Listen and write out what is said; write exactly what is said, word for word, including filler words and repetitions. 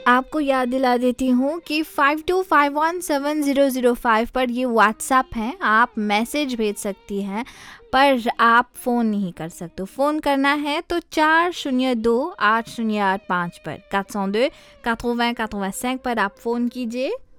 आपको याद दिला देती हूँ कि five to five one seven zero zero five पर ये व्हाट्सएप है, आप मैसेज भेज सकती हैं पर आप फ़ोन नहीं कर सकते। फ़ोन करना है तो चार शून्य दो आठ शून्य आठ पाँच पर, चार सौ दो नब्बे पचासी पचासी पर आप फ़ोन कीजिए।